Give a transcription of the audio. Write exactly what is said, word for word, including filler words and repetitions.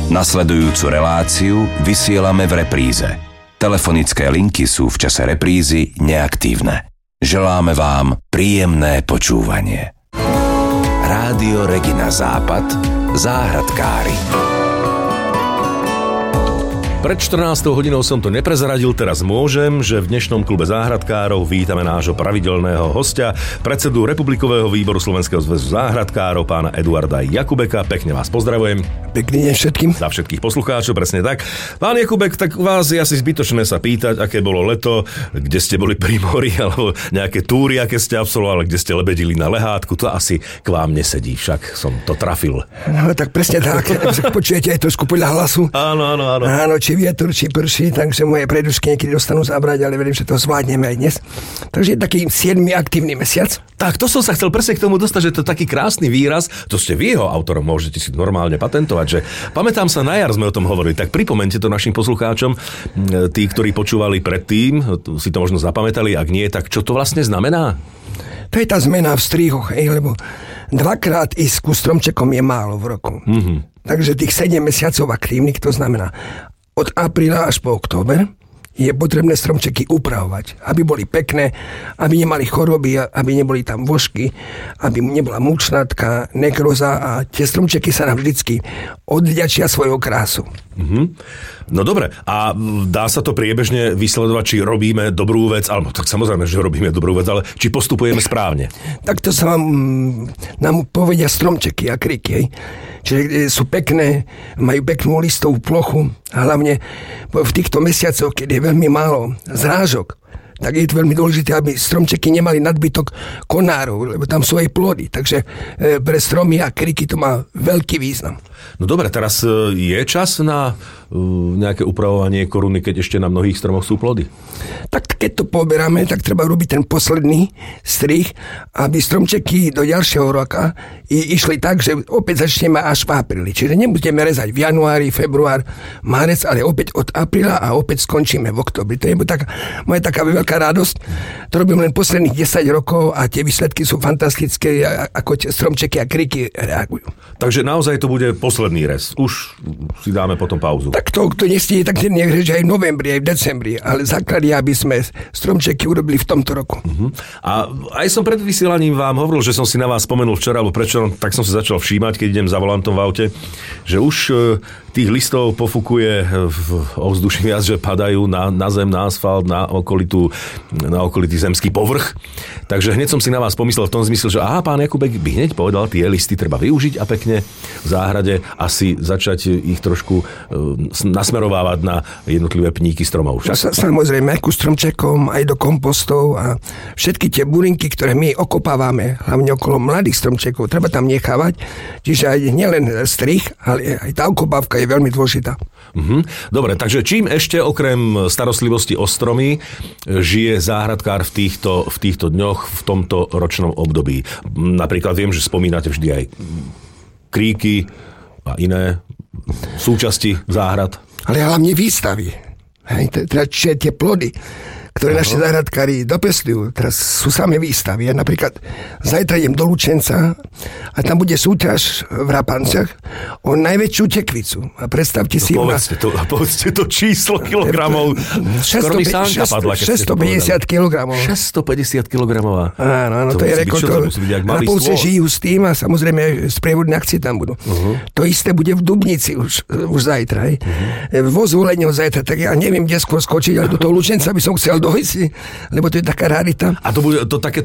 Nasledujúcu reláciu vysielame v repríze. Telefonické linky sú v čase reprízy neaktívne. Želáme vám príjemné počúvanie. Rádio Regina Západ, Záhradkári. Pred štrnástou hodinou som to neprezradil, teraz môžem, že v dnešnom klube záhradkárov vítame nášho pravidelného hostia, predsedu Republikového výboru Slovenského zväzu záhradkárov, pána Eduarda Jakubeka. Pekne vás pozdravujem. Pekný deň všetkým. Za všetkých poslucháčov, presne tak. Pán Jakubek, tak vás je asi zbytočné sa pýtať, aké bolo leto, kde ste boli pri mori, alebo nejaké túry, aké ste absolvovali, kde ste lebedili na lehátku. To asi k vám nesedí, však som to trafil. No tak presne tak. Počujete aj trošku podľa hlasu. Áno, áno, áno. Áno, či vietor, či prší, takže moje predušky niekedy dostanú zabrať, ale verím, že to zvládneme aj dnes. Takže je taký siedmy aktívny mesiac. Tak, to som sa chcel presne k tomu dostať, že to je taký krásny výraz, to ste vy jeho autorom, môžete si normálne patentovať, že pamätám sa, na jar sme o tom hovorili, tak pripomeňte to našim poslucháčom, tí, ktorí počúvali predtým, si to možno zapamätali, ak nie, tak čo to vlastne znamená? To je tá zmena v strihoch, ej, lebo dvakrát ísť ku stromčekom je málo v roku. Mm-hmm. Takže tých sedem mesiacov aktívnych, to znamená od apríla až po október je potrebné stromčeky upravovať, aby boli pekné, aby nemali choroby, aby neboli tam vožky, aby nebola mučnatka, nekroza a tie stromčeky sa nám vždycky odvďačia svojou krásu. Mm-hmm. No dobre, a dá sa to priebežne vysledovať, či robíme dobrú vec, alebo tak samozrejme, že robíme dobrú vec, ale či postupujeme správne? Tak to sa vám, nám povedia stromčeky a kriky, čiže sú pekné, majú peknú listovú plochu a hlavne v týchto mesiacoch, keď je veľmi málo zrážok, tak je to veľmi dôležité, aby stromčeky nemali nadbytok konárov, lebo tam sú aj plody. Takže pre stromy a kriky to má veľký význam. No dobre, teraz je čas na nejaké upravovanie koruny, keď ešte na mnohých stromoch sú plody? Tak keď to poberáme, tak treba robiť ten posledný strih, aby stromčeky do ďalšieho roka išli tak, že opäť začneme až v apríli. Čiže nebudeme rezať v januári, február, márec, ale opäť od apríla a opäť skončíme v októbri. To je taká, moja taká veľká radosť. To robím len posledných desať rokov a tie výsledky sú fantastické, ako tie stromčeky a kriky reagujú. Takže naozaj to bude posledný rez. Už si dáme potom pauzu. Tak to, kto nestíde, tak nech reže aj v novembri, aj v decembri, ale základ je, aby sme stromčeky urobili v tomto roku. Uh-huh. A aj som pred vysielaním vám hovoril, že som si na vás spomenul včera, alebo prečo, tak som sa začal všímať, keď idem za volantom v aute, že už tých listov pofukuje v ovzduší viac, že padajú na, na zem, na asfalt, na, okolitú, na okolitý zemský povrch. Takže hneď som si na vás pomyslel v tom zmysle, že aha, pán Jakubek by hneď povedal, tie listy treba využiť a pekne v záhrade asi začať ich trošku nasmerovávať na jednotlivé pníky stromov. Však? Samozrejme, aj ku stromčekom, aj do kompostov a všetky tie burinky, ktoré my okopávame, hlavne okolo mladých stromčekov, treba tam nechávať. Čiže aj nielen strih, ale aj tá okopávka je veľmi dôležitá. Uh-huh. Dobre, takže čím ešte okrem starostlivosti o stromy žije záhradkár v týchto, v týchto dňoch, v tomto ročnom období? Napríklad viem, že spomínate vždy aj kríky a iné súčasti záhrad. Ale hlavne výstavy. Hej, teda tie plody, ktoré naši záhradkári dopestujú. Teraz sú samé výstavy. Ja napríklad zajtra idem do Lučenca a tam bude súťaž v Rapancach o najväčšiu tekvicu. A predstavte si... No, povedzte, to, povedzte to číslo kilogramov. Skoro mi sánka padla, keď šesťstopäťdesiat kilogramov. šesťstopäťdesiat kilogramov. Áno, áno, to, to je rekord. Rapovce žijú s tým a samozrejme sprievodné akcie tam budú. Uh-huh. To isté bude v Dubnici už, už zajtra. Uh-huh. Voz Uleňov zajtra, tak ja neviem, kde skôr skočiť, ale do toho Lučenca by som chcel dojsť, lebo to je taká rarita. A to bude to také